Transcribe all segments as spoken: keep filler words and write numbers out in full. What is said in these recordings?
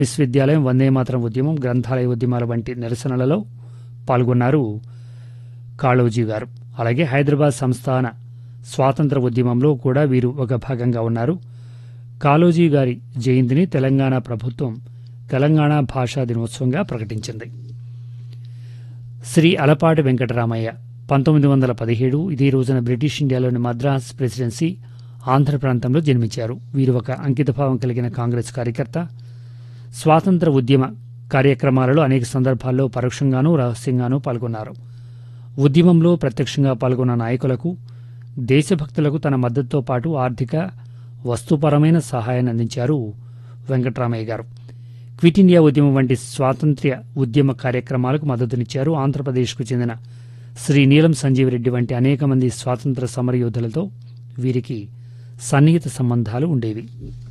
విశ్వవిద్యాలయం, వందేమాతరం ఉద్యమం, గ్రంథాలయ ఉద్యమాల వంటి నిరసనలలో పాల్గొన్నారు కాళోజీ గారు. అలాగే హైదరాబాద్ సంస్థాన స్వాతంత్ర ఉద్యమంలో కూడా వీరు ఒక భాగంగా ఉన్నారు. కాళోజీ గారి జయంతిని తెలంగాణ ప్రభుత్వం తెలంగాణ భాషా దినోత్సవంగా ప్రకటించింది. శ్రీ అలపాటి వెంకటరామయ్య పంతొమ్మిది వందల పదిహేడు ఇదే రోజున బ్రిటిష్ ఇండియాలోని మద్రాస్ ప్రెసిడెన్సీ ఆంధ్ర ప్రాంతంలో జన్మించారు. వీరు ఒక అంకితభావం కలిగిన కాంగ్రెస్ కార్యకర్త. స్వాతంత్ర ఉద్యమ కార్యక్రమాలలో అనేక సందర్భాల్లో పరోక్షంగానూ రహస్యంగానూ పాల్గొన్నారు. ఉద్యమంలో ప్రత్యక్షంగా పాల్గొన్న నాయకులకు, దేశభక్తులకు తన మద్దతుతో పాటు ఆర్థిక, వస్తుపరమైన సహాయాన్ని అందించారు వెంకటరామయ్య గారు. క్విట్ ఇండియా ఉద్యమం వంటి స్వాతంత్ర్య ఉద్యమ కార్యక్రమాలకు మద్దతునిచ్చారు. ఆంధ్రప్రదేశ్కు చెందిన శ్రీ నీలం సంజీవరెడ్డి వంటి అనేక మంది స్వాతంత్ర సమరయోధులతో వీరికి సన్నిహిత సంబంధాలు ఉండేవి.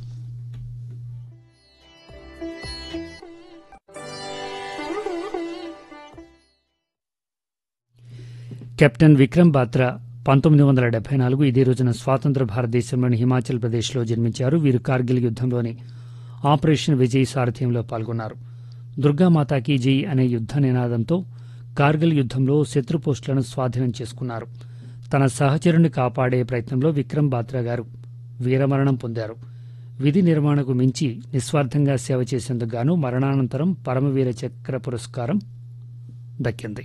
కెప్టెన్ విక్రమ్ బాత్రా పంతొమ్మిది వందల డెబ్బై నాలుగు ఇదే రోజున స్వాతంత్ర భారతదేశంలోని హిమాచల్ ప్రదేశ్లో జన్మించారు. వీరు కార్గిల్ యుద్ధంలోని ఆపరేషన్ విజయ్ సారథ్యంలో పాల్గొన్నారు. దుర్గామాతాకి జై అనే యుద్ధ నినాదంతో కార్గిల్ యుద్ధంలో శత్రు పోస్టులను స్వాధీనం చేసుకున్నారు. తన సహచరుని కాపాడే ప్రయత్నంలో విక్రమ్ బాత్రా గారు వీరమరణం పొందారు. విధి నిర్వహణకు మించి నిస్వార్థంగా సేవ చేసేందుకు గాను మరణానంతరం పరమవీర చక్ర పురస్కారం దక్కింది.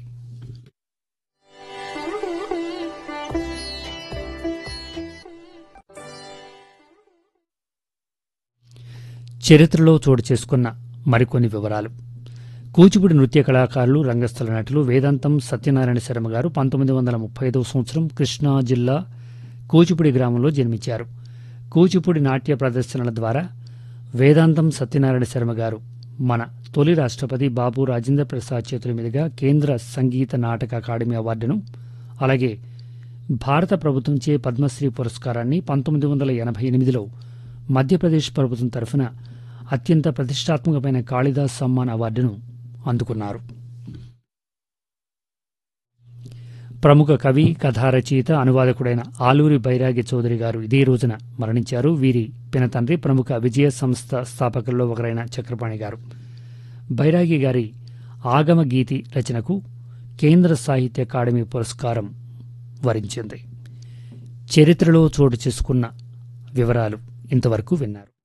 చరిత్రలో చోటు చేసుకున్న మరికొన్ని వివరాలు. కూచిపూడి నృత్య కళాకారులు, రంగస్థల నటులు వేదాంతం సత్యనారాయణ శర్మ గారు పంతొమ్మిది వందల ముప్పై ఐదవ సంవత్సరం కృష్ణా జిల్లా కూచిపూడి గ్రామంలో జన్మించారు. కూచిపూడి నాట్య ప్రదర్శనల ద్వారా వేదాంతం సత్యనారాయణ శర్మ గారు మన తొలి రాష్ట్రపతి బాబు రాజేంద్ర ప్రసాద్ చేతుల మీదుగా కేంద్ర సంగీత నాటక అకాడమీ అవార్డును, అలాగే భారత ప్రభుత్వంచే పద్మశ్రీ పురస్కారాన్ని పంతొమ్మిది వందల ఎనభై ఎనిమిదిలో మధ్యప్రదేశ్ ప్రభుత్వం తరఫున అత్యంత ప్రతిష్టాత్మకమైన కాళిదాస్ సమ్మాన్ అవార్డును అందుకున్నారు. ప్రముఖ కవి, కథా రచయిత, అనువాదకుడైన ఆలూరి బైరాగి చౌదరి గారు ఇదే రోజున మరణించారు. వీరి పినతండ్రి ప్రముఖ విజయ సంస్థ స్థాపకుల్లో ఒకరైన చక్రపాణి గారు. బైరాగి గారి ఆగమ గీతి రచనకు కేంద్ర సాహిత్య అకాడమీ పురస్కారం వరించింది. చరిత్రలో చోటు చేసుకున్న వివరాలు ఇంతవరకు విన్నారు.